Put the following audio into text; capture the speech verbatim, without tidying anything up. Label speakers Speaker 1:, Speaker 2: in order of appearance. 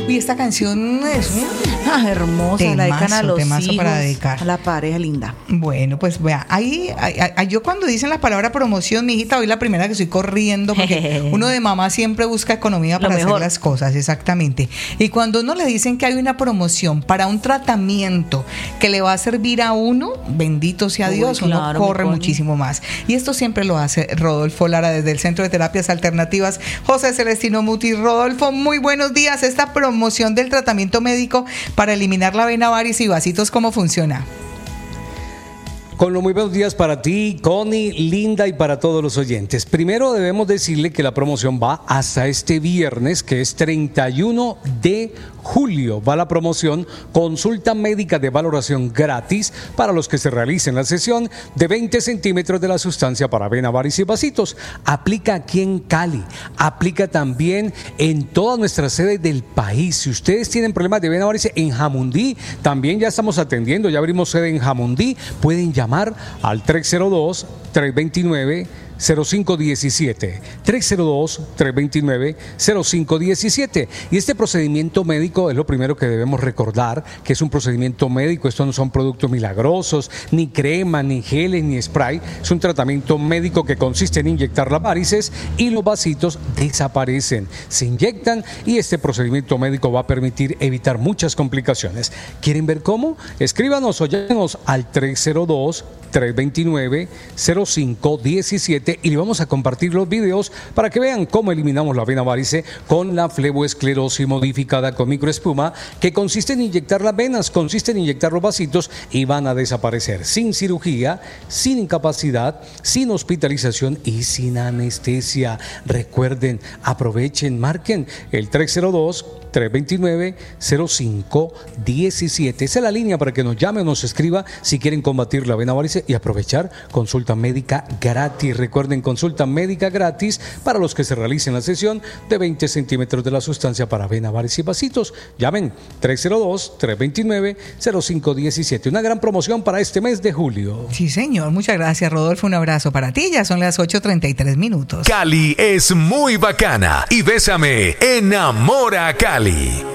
Speaker 1: Y esta canción es un
Speaker 2: Ah, hermosa,
Speaker 1: temazo,
Speaker 2: la dedican a los
Speaker 1: temazo
Speaker 2: hijos,
Speaker 1: para dedicar.
Speaker 2: a la pareja linda.
Speaker 1: Bueno, pues vea, ahí, ahí- ahí- yo cuando dicen la palabra promoción, mi hijita, hoy la primera que estoy corriendo, porque uno de mamá siempre busca economía
Speaker 2: Lo
Speaker 1: para hacer
Speaker 2: mejor.
Speaker 1: las cosas, exactamente. Y cuando uno le dicen que hay una promoción para un tratamiento que le va a servir a uno, bendito sea
Speaker 2: Uy,
Speaker 1: Dios,
Speaker 2: claro,
Speaker 1: uno
Speaker 2: mi
Speaker 1: corre
Speaker 2: Connie.
Speaker 1: muchísimo más. Y esto siempre lo hace Rodolfo Lara desde el Centro de Terapias Alternativas José Celestino Muti. Rodolfo, muy buenos días. Esta promoción del tratamiento médico para eliminar la vena, varices y vasitos, ¿cómo funciona?
Speaker 3: Con los muy buenos días para ti, Connie, Linda, y para todos los oyentes. Primero debemos decirle que la promoción va hasta este viernes, que es treinta y uno de julio. Va la promoción, consulta médica de valoración gratis para los que se realicen la sesión de veinte centímetros de la sustancia para vena, varices y vasitos. Aplica aquí en Cali, aplica también en todas nuestras sedes del país. Si ustedes tienen problemas de vena, varices, en Jamundí, también ya estamos atendiendo, ya abrimos sede en Jamundí. Pueden llamar al tres cero dos, tres dos nueve, cero cinco uno siete, tres cero dos, tres dos nueve, cero cinco uno siete. Y este procedimiento médico es lo primero que debemos recordar, que es un procedimiento médico. Estos no son productos milagrosos, ni crema, ni geles, ni spray. Es un tratamiento médico que consiste en inyectar las varices y los vasitos desaparecen, se inyectan, y este procedimiento médico va a permitir evitar muchas complicaciones. ¿Quieren ver cómo? Escríbanos o llámenos al tres cero dos, tres dos nueve, cero cinco uno siete y le vamos a compartir los videos para que vean cómo eliminamos la vena varice con la fleboesclerosis modificada con microespuma, que consiste en inyectar las venas, consiste en inyectar los vasitos y van a desaparecer sin cirugía, sin incapacidad, sin hospitalización y sin anestesia. Recuerden, aprovechen, marquen el tres cero dos, tres dos nueve, cero cinco uno siete. Esa es la línea para que nos llame o nos escriba si quieren combatir la vena varice y aprovechar consulta médica gratis. Recuerden, consulta médica gratis para los que se realicen la sesión de veinte centímetros de la sustancia para vena, varices y vasitos. Llamen tres cero dos, tres dos nueve, cero cinco uno siete. Una gran promoción para este mes de julio.
Speaker 1: Sí, señor. Muchas gracias, Rodolfo. Un abrazo para ti. Ya son las ocho treinta y tres minutos.
Speaker 4: Cali es muy bacana y Bésame enamora a Cali.